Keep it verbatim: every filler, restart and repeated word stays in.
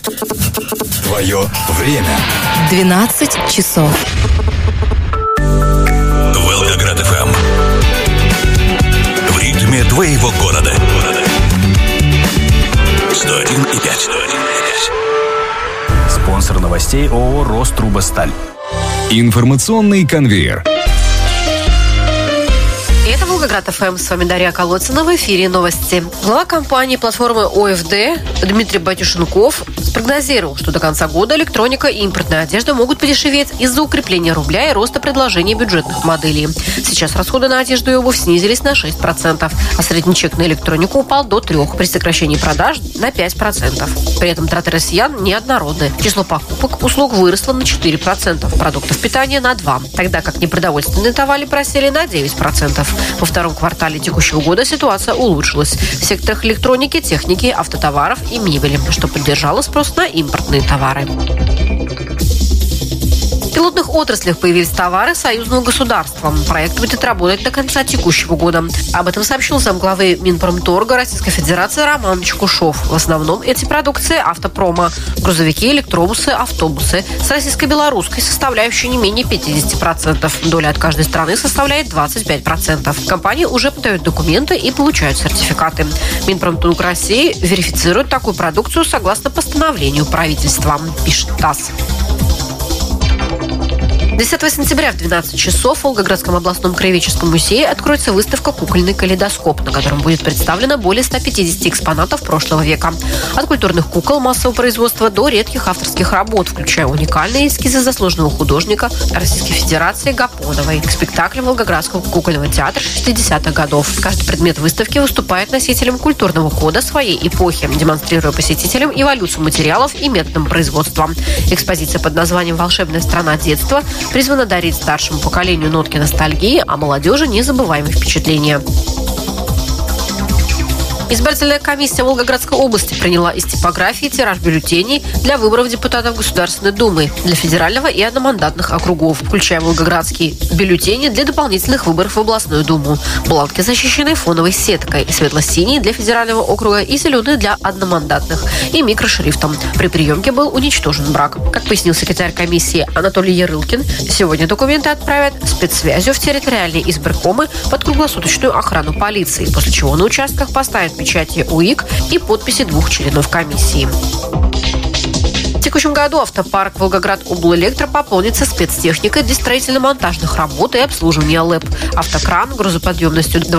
Твое время. двенадцать часов. Волгоград-ФМ. В ритме твоего города. сто один и пять. Спонсор новостей ООО «Рострубосталь». Информационный конвейер. Это Волгоград-ФМ. С вами Дарья Колодцина. В эфире новости. Глава компании платформы ОФД Дмитрий Батюшенков спрогнозировал, что до конца года электроника и импортная одежда могут подешеветь из-за укрепления рубля и роста предложений бюджетных моделей. Сейчас расходы на одежду и обувь снизились на шесть процентов, а средний чек на электронику упал до трех процентов, при сокращении продаж на пять процентов. При этом траты россиян неоднородны. Число покупок услуг выросло на четыре процента, продуктов питания на два процента, тогда как непродовольственные товары просели на девять процентов. Во втором квартале текущего года ситуация улучшилась в секторах электроники, техники, автотоваров и мебели, что поддержало спрос на импортные товары. В пилотных отраслях появились товары союзного государства. Проект будет работать до конца текущего года. Об этом сообщил замглавы Минпромторга Российской Федерации Роман Чекушев. В основном эти продукции автопрома. Грузовики, электробусы, автобусы. С российско-белорусской составляющей не менее пятьдесят процентов. Доля от каждой страны составляет двадцать пять процентов. Компании уже подают документы и получают сертификаты. Минпромторг России верифицирует такую продукцию согласно постановлению правительства, пишет ТАСС. десятого сентября в двенадцать часов в Волгоградском областном краеведческом музее откроется выставка «Кукольный калейдоскоп», на котором будет представлено более ста пятидесяти экспонатов прошлого века. От культурных кукол массового производства до редких авторских работ, включая уникальные эскизы заслуженного художника Российской Федерации Гапоновой к спектаклю Волгоградского кукольного театра шестидесятых годов. Каждый предмет выставки выступает носителем культурного кода своей эпохи, демонстрируя посетителям эволюцию материалов и методом производства. Экспозиция под названием «Волшебная страна детства» призвана дарить старшему поколению нотки ностальгии, а молодежи незабываемые впечатления. Избирательная комиссия Волгоградской области приняла из типографии тираж бюллетеней для выборов депутатов Государственной Думы для федерального и одномандатных округов, включая волгоградские бюллетени для дополнительных выборов в областную думу. Бланки защищены фоновой сеткой, светло-синие для федерального округа и зеленые для одномандатных, и микрошрифтом. При приемке был уничтожен брак. Как пояснил секретарь комиссии Анатолий Ярылкин, сегодня документы отправят спецсвязью в территориальные избиркомы под круглосуточную охрану полиции, после чего на участках поставят печати УИК и подписи двух членов комиссии. В текущем году автопарк Волгоград-Облэлектро пополнится спецтехникой для строительно-монтажных работ и обслуживания ЛЭП. Автокран грузоподъемностью